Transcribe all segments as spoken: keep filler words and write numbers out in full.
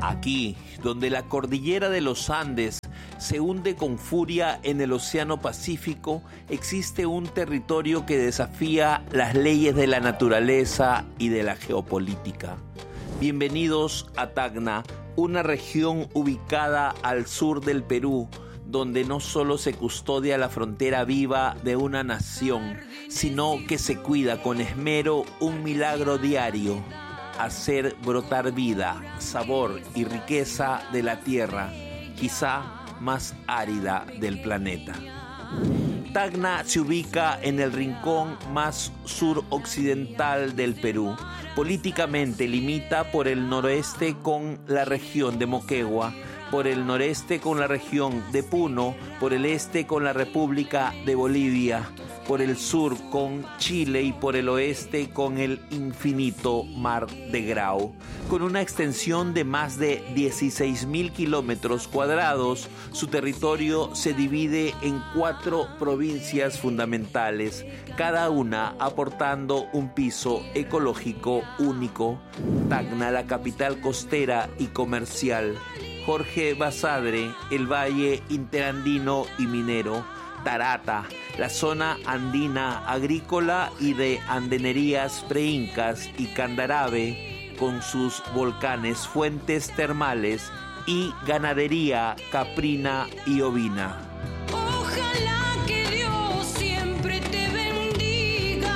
Aquí, donde la cordillera de los Andes se hunde con furia en el Océano Pacífico, existe un territorio que desafía las leyes de la naturaleza y de la geopolítica. Bienvenidos a Tacna, una región ubicada al sur del Perú, donde no solo se custodia la frontera viva de una nación, sino que se cuida con esmero un milagro diario: hacer brotar vida, sabor y riqueza de la tierra, quizá más árida del planeta. Tacna se ubica en el rincón más suroccidental del Perú. Políticamente limita por el noroeste con la región de Moquegua, por el noreste con la región de Puno, por el este con la República de Bolivia, por el sur con Chile y por el oeste con el infinito Mar de Grau. Con una extensión de más de dieciséis mil kilómetros cuadrados, su territorio se divide en cuatro provincias fundamentales, cada una aportando un piso ecológico único. Tacna, la capital costera y comercial. Jorge Basadre, el valle interandino y minero. Tarata, la zona andina agrícola y de andenerías preincas, y Candarave, con sus volcanes, fuentes termales y ganadería caprina y ovina. Ojalá que Dios siempre te bendiga.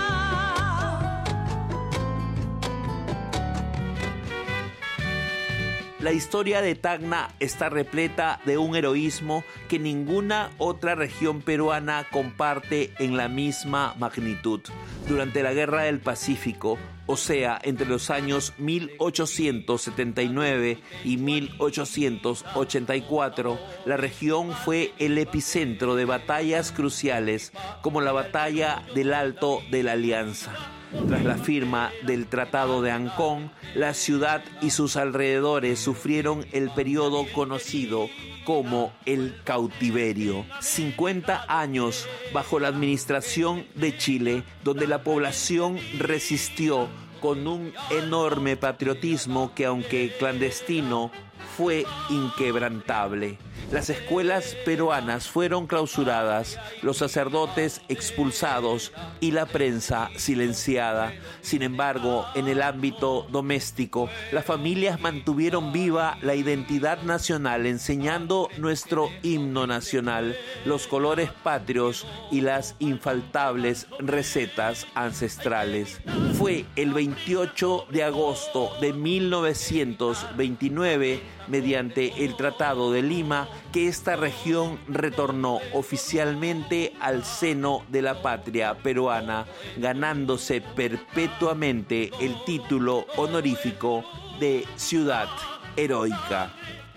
La historia de Tacna está repleta de un heroísmo que ninguna otra región peruana comparte en la misma magnitud. Durante la Guerra del Pacífico, o sea, entre los años mil ochocientos setenta y nueve y mil ochocientos ochenta y cuatro, la región fue el epicentro de batallas cruciales, como la Batalla del Alto de la Alianza. Tras la firma del Tratado de Ancón, la ciudad y sus alrededores sufrieron el periodo conocido como el cautiverio. cincuenta años bajo la administración de Chile, donde la población resistió con un enorme patriotismo que, aunque clandestino, fue inquebrantable. Las escuelas peruanas fueron clausuradas, los sacerdotes expulsados y la prensa silenciada. Sin embargo, en el ámbito doméstico, las familias mantuvieron viva la identidad nacional, enseñando nuestro himno nacional, los colores patrios y las infaltables recetas ancestrales. Fue el veintiocho de agosto de mil novecientos veintinueve, mediante el Tratado de Lima, que esta región retornó oficialmente al seno de la patria peruana, ganándose perpetuamente el título honorífico de ciudad heroica.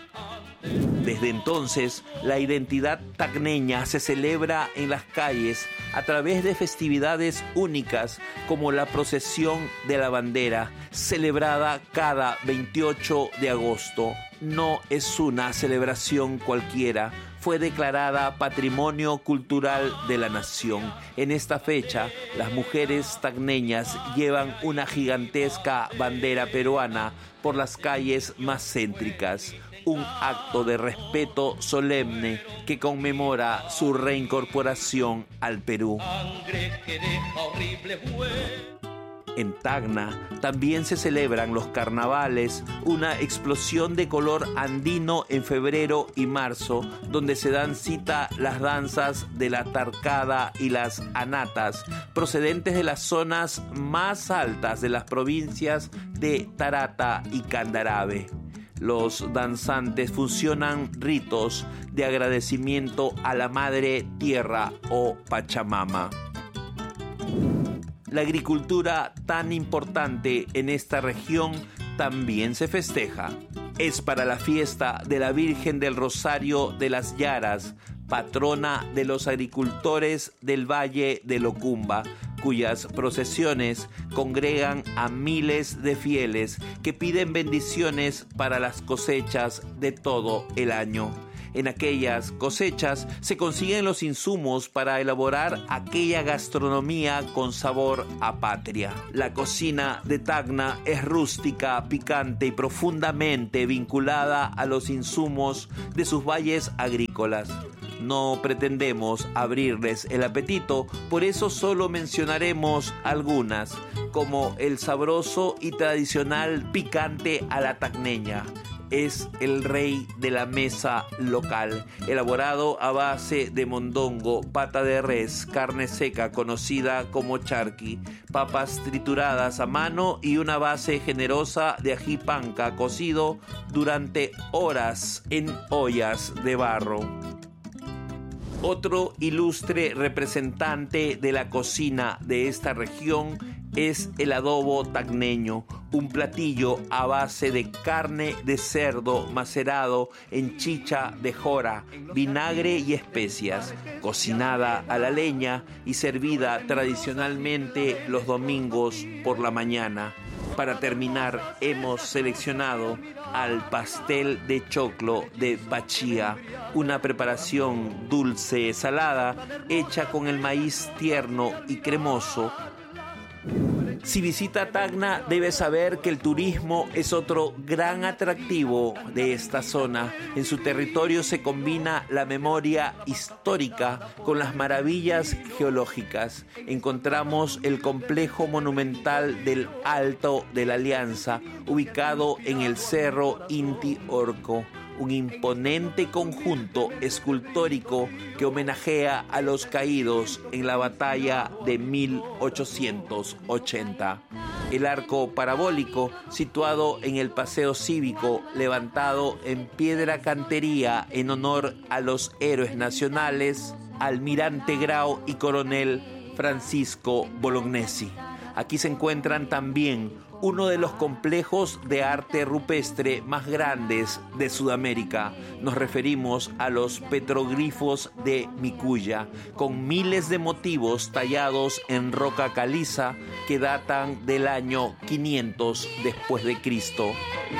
Desde entonces, la identidad tacneña se celebra en las calles a través de festividades únicas, como la procesión de la bandera, celebrada cada veintiocho de agosto. No es una celebración cualquiera, fue declarada Patrimonio Cultural de la Nación. En esta fecha, las mujeres tacneñas llevan una gigantesca bandera peruana por las calles más céntricas, un acto de respeto solemne que conmemora su reincorporación al Perú. En Tacna también se celebran los carnavales, una explosión de color andino en febrero y marzo, donde se dan cita las danzas de la tarcada y las anatas, procedentes de las zonas más altas de las provincias de Tarata y Candarave. Los danzantes funcionan ritos de agradecimiento a la Madre Tierra o Pachamama. La agricultura, tan importante en esta región, también se festeja. Es para la fiesta de la Virgen del Rosario de las Yaras, patrona de los agricultores del Valle de Locumba, cuyas procesiones congregan a miles de fieles que piden bendiciones para las cosechas de todo el año. En aquellas cosechas se consiguen los insumos para elaborar aquella gastronomía con sabor a patria. La cocina de Tacna es rústica, picante y profundamente vinculada a los insumos de sus valles agrícolas. No pretendemos abrirles el apetito, por eso solo mencionaremos algunas, como el sabroso y tradicional picante a la tacneña. Es el rey de la mesa local, elaborado a base de mondongo, pata de res, carne seca conocida como charqui, papas trituradas a mano y una base generosa de ají panca cocido durante horas en ollas de barro. Otro ilustre representante de la cocina de esta región es el adobo tacneño, un platillo a base de carne de cerdo macerado en chicha de jora, vinagre y especias, cocinada a la leña y servida tradicionalmente los domingos por la mañana. Para terminar, hemos seleccionado al pastel de choclo de Pachía, una preparación dulce salada hecha con el maíz tierno y cremoso. Si visita Tacna, debe saber que el turismo es otro gran atractivo de esta zona. En su territorio se combina la memoria histórica con las maravillas geológicas. Encontramos el complejo monumental del Alto de la Alianza, ubicado en el Cerro Inti Orco, un imponente conjunto escultórico que homenajea a los caídos en la batalla de mil ochocientos ochenta. El arco parabólico, situado en el Paseo Cívico, levantado en piedra cantería en honor a los héroes nacionales, Almirante Grau y Coronel Francisco Bolognesi. Aquí se encuentran también uno de los complejos de arte rupestre más grandes de Sudamérica. Nos referimos a los petroglifos de Micuya, con miles de motivos tallados en roca caliza que datan del año quinientos después de Cristo.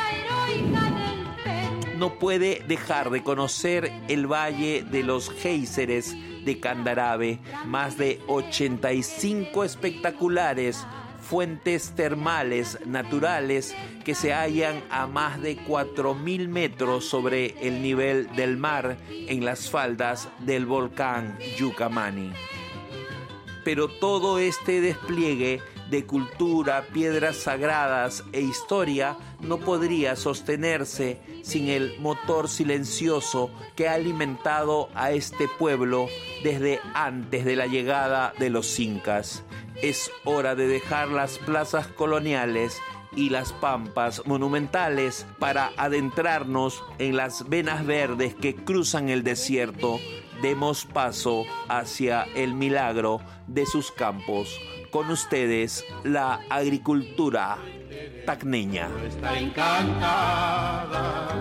No puede dejar de conocer el Valle de los Géiseres de Candarave, más de ochenta y cinco espectaculares fuentes termales naturales que se hallan a más de cuatro mil metros sobre el nivel del mar en las faldas del volcán Yucamani. Pero todo este despliegue de cultura, piedras sagradas e historia no podría sostenerse sin el motor silencioso que ha alimentado a este pueblo desde antes de la llegada de los incas. Es hora de dejar las plazas coloniales y las pampas monumentales para adentrarnos en las venas verdes que cruzan el desierto. Demos paso hacia el milagro de sus campos. Con ustedes, la agricultura tacneña. Está encantada.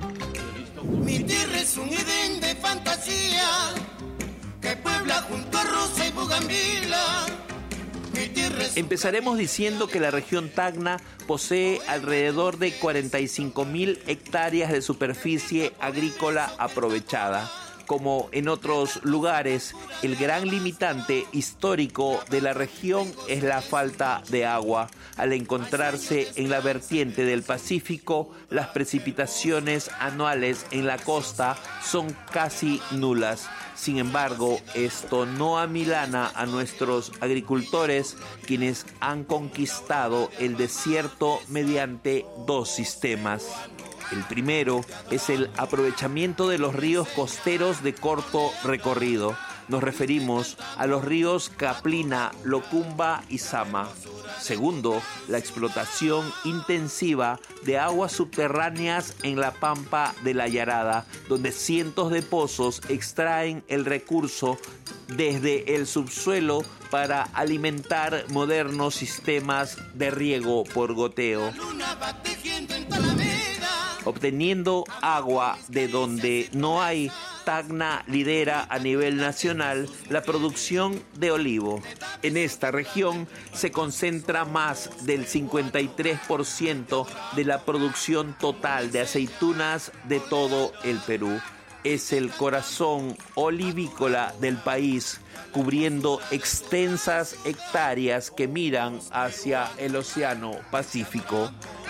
Mi tierra es un Edén de fantasía que puebla junto a Rosa y Bugambila. Empezaremos diciendo que la región Tacna posee alrededor de cuarenta y cinco mil hectáreas de superficie agrícola aprovechada. Como en otros lugares, el gran limitante histórico de la región es la falta de agua. Al encontrarse en la vertiente del Pacífico, las precipitaciones anuales en la costa son casi nulas. Sin embargo, esto no amilana a nuestros agricultores, quienes han conquistado el desierto mediante dos sistemas. El primero es el aprovechamiento de los ríos costeros de corto recorrido. Nos referimos a los ríos Caplina, Locumba y Sama. Segundo, la explotación intensiva de aguas subterráneas en la Pampa de la Yarada, donde cientos de pozos extraen el recurso desde el subsuelo para alimentar modernos sistemas de riego por goteo, obteniendo agua de donde no hay. Tacna lidera a nivel nacional la producción de olivo. En esta región se concentra más del cincuenta y tres por ciento de la producción total de aceitunas de todo el Perú. es el corazón olivícola del país, cubriendo extensas hectáreas que miran hacia el Océano Pacífico.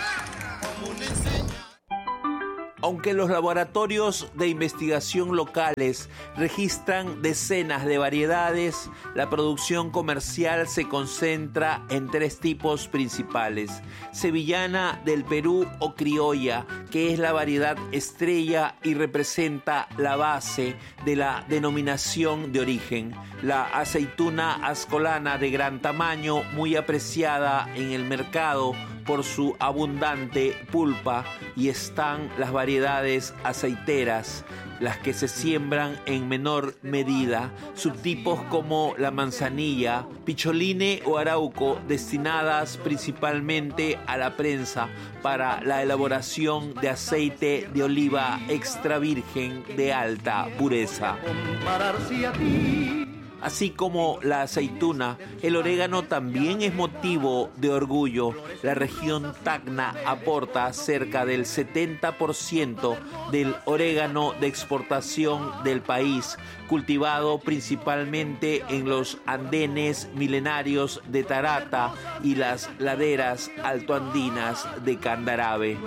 Aunque los laboratorios de investigación locales registran decenas de variedades, la producción comercial se concentra en tres tipos principales: sevillana del Perú o criolla, que es la variedad estrella y representa la base de la denominación de origen; la aceituna ascolana de gran tamaño, muy apreciada en el mercado por su abundante pulpa; y están las variedades aceiteras, las que se siembran en menor medida, subtipos como la manzanilla, picholine o arauco, destinadas principalmente a la prensa para la elaboración de aceite de oliva extra virgen de alta pureza. Así como la aceituna, el orégano también es motivo de orgullo. La región Tacna aporta cerca del setenta por ciento del orégano de exportación del país, cultivado principalmente en los andenes milenarios de Tarata y las laderas altoandinas de Candarave.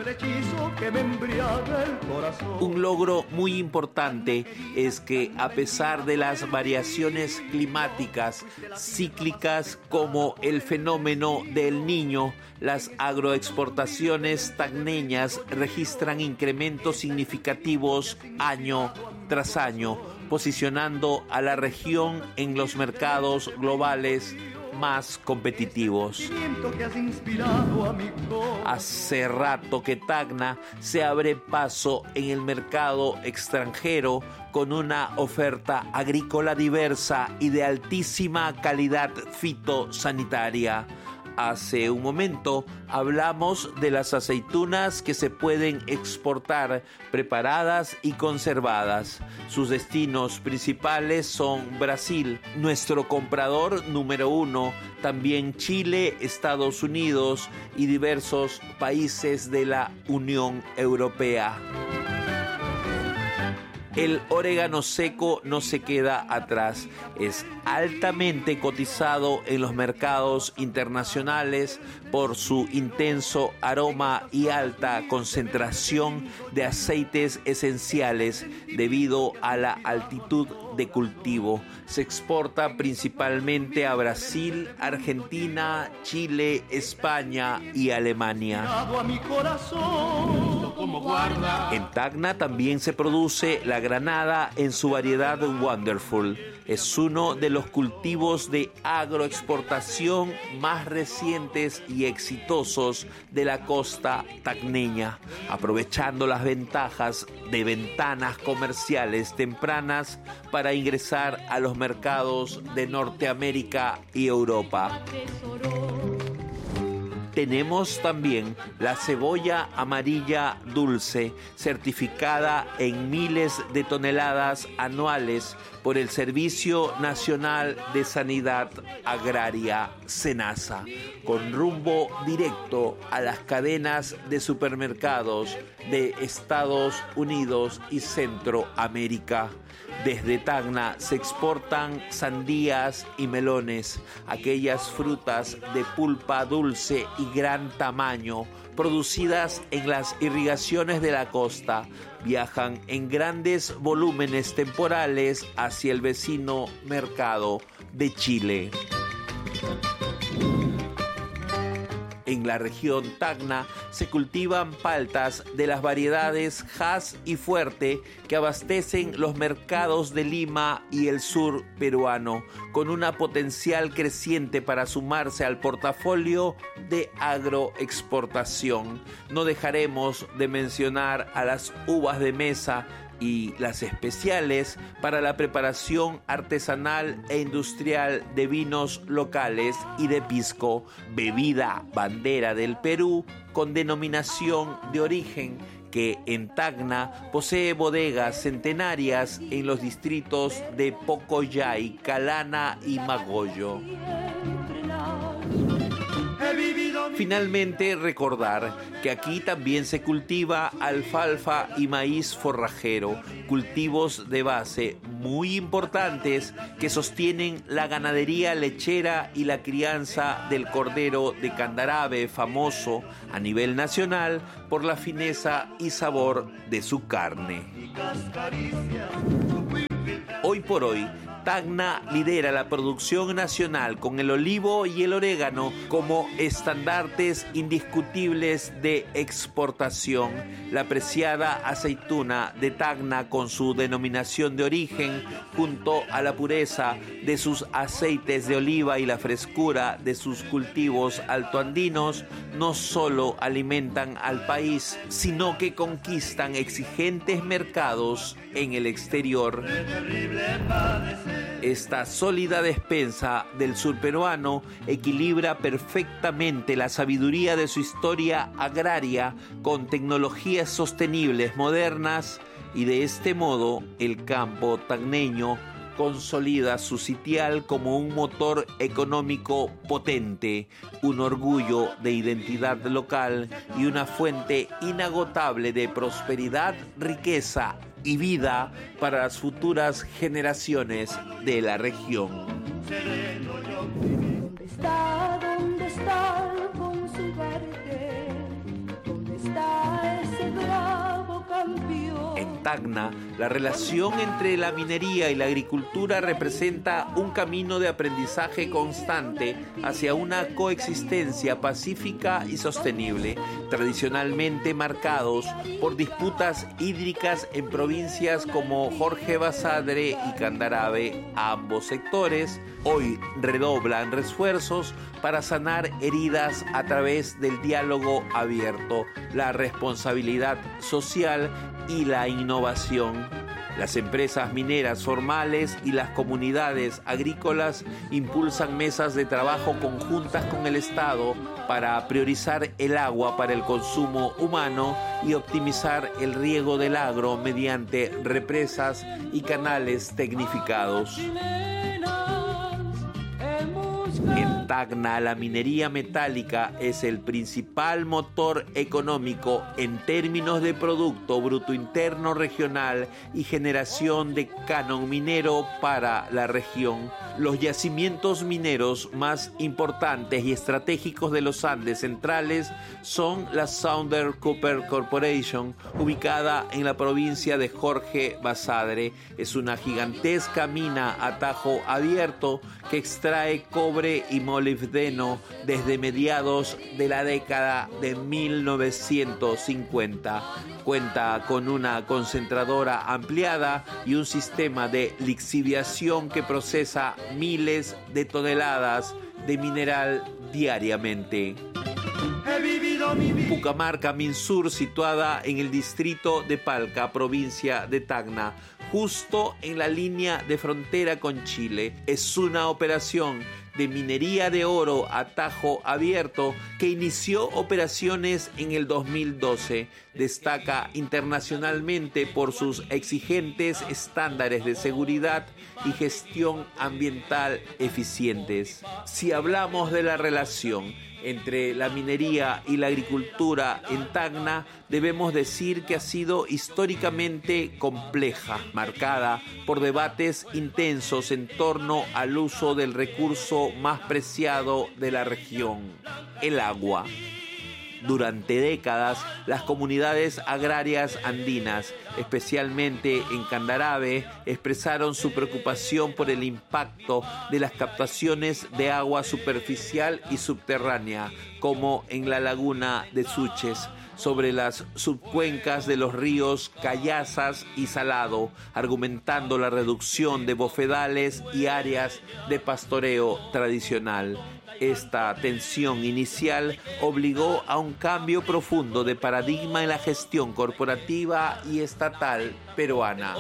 Un logro muy importante es que, a pesar de las variaciones climáticas cíclicas como el fenómeno del Niño, las agroexportaciones tacneñas registran incrementos significativos año tras año, posicionando a la región en los mercados globales más competitivos. Hace rato que Tacna se abre paso en el mercado extranjero con una oferta agrícola diversa y de altísima calidad fitosanitaria. Hace un momento hablamos de las aceitunas que se pueden exportar preparadas y conservadas. Sus destinos principales son Brasil, nuestro comprador número uno, también Chile, Estados Unidos y diversos países de la Unión Europea. El orégano seco no se queda atrás. Es altamente cotizado en los mercados internacionales por su intenso aroma y alta concentración de aceites esenciales debido a la altitud de cultivo. Se exporta principalmente a Brasil, Argentina, Chile, España y Alemania. En Tacna también se produce la granada en su variedad Wonderful. Es uno de los cultivos de agroexportación más recientes y exitosos de la costa tacneña, aprovechando las ventajas de ventanas comerciales tempranas para ingresar a los mercados de Norteamérica y Europa. Tenemos también la cebolla amarilla dulce, certificada en miles de toneladas anuales por el Servicio Nacional de Sanidad Agraria, SENASA, con rumbo directo a las cadenas de supermercados de Estados Unidos y Centroamérica. Desde Tacna se exportan sandías y melones, aquellas frutas de pulpa dulce y gran tamaño, producidas en las irrigaciones de la costa. Viajan en grandes volúmenes temporales hacia el vecino mercado de Chile. En la región Tacna se cultivan paltas de las variedades Hass y Fuerte que abastecen los mercados de Lima y el sur peruano, con una potencial creciente para sumarse al portafolio de agroexportación. No dejaremos de mencionar a las uvas de mesa y las especiales para la preparación artesanal e industrial de vinos locales y de pisco, bebida bandera del Perú con denominación de origen, que en Tacna posee bodegas centenarias en los distritos de Pocoyay, Calana y Magoyo. Finalmente, recordar que aquí también se cultiva alfalfa y maíz forrajero, cultivos de base muy importantes que sostienen la ganadería lechera y la crianza del cordero de Candarave, famoso a nivel nacional por la fineza y sabor de su carne. Hoy por hoy, Tacna lidera la producción nacional con el olivo y el orégano como estandartes indiscutibles de exportación. La preciada aceituna de Tacna, con su denominación de origen, junto a la pureza de sus aceites de oliva y la frescura de sus cultivos altoandinos, no solo alimentan al país, sino que conquistan exigentes mercados en el exterior. Esta sólida despensa del sur peruano equilibra perfectamente la sabiduría de su historia agraria con tecnologías sostenibles modernas, y de este modo el campo tacneño consolida su sitial como un motor económico potente, un orgullo de identidad local y una fuente inagotable de prosperidad, riqueza y vida para las futuras generaciones de la región. ¿Dónde está, dónde está con su cartel? ¿Dónde está ese bravo campeón? En Tacna, la relación entre la minería y la agricultura representa un camino de aprendizaje constante hacia una coexistencia pacífica y sostenible, tradicionalmente marcados por disputas hídricas en provincias como Jorge Basadre y Candarave. Ambos sectores hoy redoblan esfuerzos para sanar heridas a través del diálogo abierto, la responsabilidad social y la innovación. Las empresas mineras formales y las comunidades agrícolas impulsan mesas de trabajo conjuntas con el Estado para priorizar el agua para el consumo humano y optimizar el riego del agro mediante represas y canales tecnificados. En Tacna, la minería metálica es el principal motor económico en términos de Producto Bruto Interno Regional y generación de canon minero para la región. Los yacimientos mineros más importantes y estratégicos de los Andes centrales son la Southern Copper Corporation, ubicada en la provincia de Jorge Basadre. Es una gigantesca mina a tajo abierto que extrae cobre y molibdeno desde mediados de la década de mil novecientos cincuenta. Cuenta con una concentradora ampliada y un sistema de lixiviación que procesa miles de toneladas de mineral diariamente. Pucamarca Minsur, situada en el distrito de Palca, provincia de Tacna, justo en la línea de frontera con Chile, es una operación de minería de oro a tajo abierto que inició operaciones en el dos mil doce. Destaca internacionalmente por sus exigentes estándares de seguridad y gestión ambiental eficientes. Si hablamos de la relación entre la minería y la agricultura en Tacna, debemos decir que ha sido históricamente compleja, marcada por debates intensos en torno al uso del recurso más preciado de la región, el agua. Durante décadas, las comunidades agrarias andinas, especialmente en Candarave, expresaron su preocupación por el impacto de las captaciones de agua superficial y subterránea, como en la laguna de Suches, sobre las subcuencas de los ríos Cayazas y Salado, argumentando la reducción de bofedales y áreas de pastoreo tradicional. Esta tensión inicial obligó a un cambio profundo de paradigma en la gestión corporativa y estatal peruana.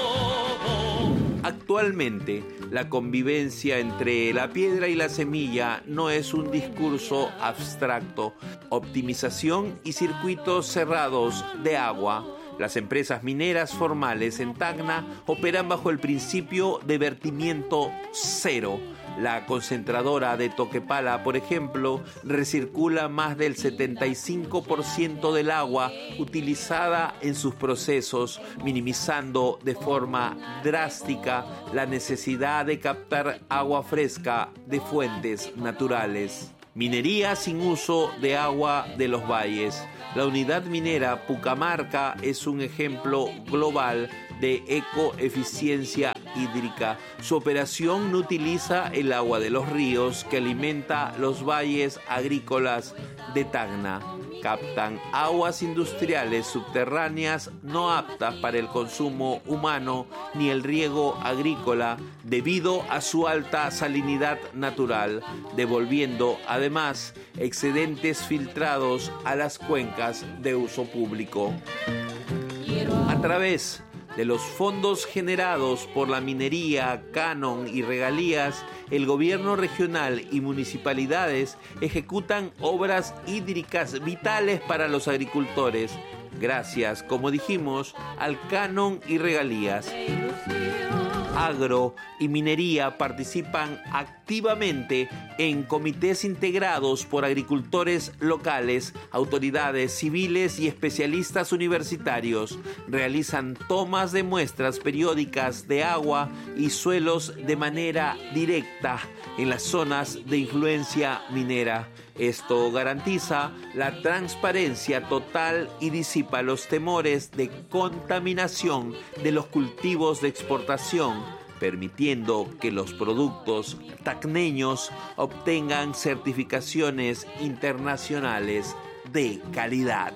Actualmente, la convivencia entre la piedra y la semilla no es un discurso abstracto. Optimización y circuitos cerrados de agua. Las empresas mineras formales en Tacna operan bajo el principio de vertimiento cero. La concentradora de Toquepala, por ejemplo, recircula más del setenta y cinco por ciento del agua utilizada en sus procesos, minimizando de forma drástica la necesidad de captar agua fresca de fuentes naturales. Minería sin uso de agua de los valles. La unidad minera Pucamarca es un ejemplo global de ecoeficiencia hídrica. Su operación no utiliza el agua de los ríos que alimenta los valles agrícolas de Tacna. Captan aguas industriales subterráneas no aptas para el consumo humano ni el riego agrícola debido a su alta salinidad natural, devolviendo además excedentes filtrados a las cuencas de uso público. A través de los fondos generados por la minería, canon y regalías, el gobierno regional y municipalidades ejecutan obras hídricas vitales para los agricultores, gracias, como dijimos, al canon y regalías. Agro y minería participan activamente en comités integrados por agricultores locales, autoridades civiles y especialistas universitarios. Realizan tomas de muestras periódicas de agua y suelos de manera directa en las zonas de influencia minera. Esto garantiza la transparencia total y disipa los temores de contaminación de los cultivos de exportación, permitiendo que los productos tacneños obtengan certificaciones internacionales de calidad.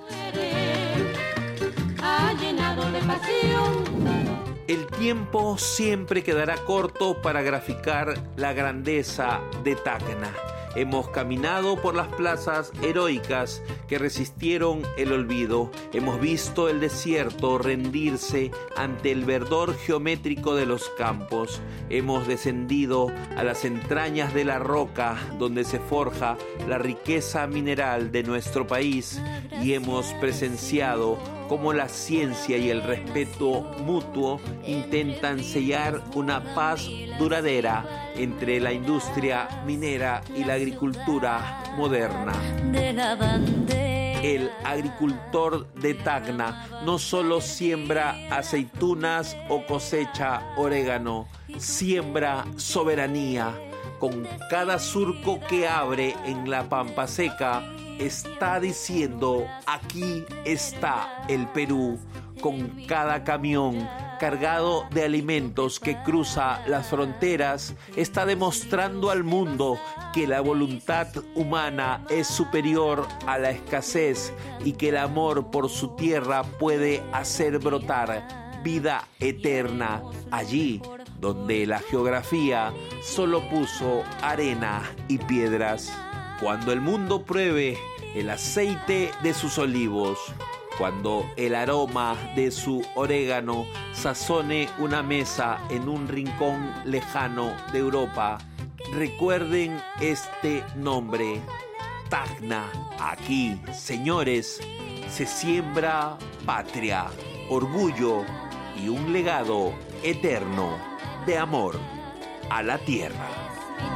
Ha llenado de pasión. El tiempo siempre quedará corto para graficar la grandeza de Tacna. Hemos caminado por las plazas heroicas que resistieron el olvido. Hemos visto el desierto rendirse ante el verdor geométrico de los campos. Hemos descendido a las entrañas de la roca donde se forja la riqueza mineral de nuestro país y hemos presenciado cómo la ciencia y el respeto mutuo intentan sellar una paz duradera entre la industria minera y la agricultura moderna. El agricultor de Tacna no solo siembra aceitunas o cosecha orégano, siembra soberanía. Con cada surco que abre en la pampa seca, está diciendo: aquí está el Perú. Con cada camión cargado de alimentos que cruza las fronteras, está demostrando al mundo que la voluntad humana es superior a la escasez y que el amor por su tierra puede hacer brotar vida eterna allí donde la geografía solo puso arena y piedras. Cuando el mundo pruebe el aceite de sus olivos, cuando el aroma de su orégano sazone una mesa en un rincón lejano de Europa, recuerden este nombre: Tacna. Aquí, señores, se siembra patria, orgullo y un legado eterno de amor a la tierra.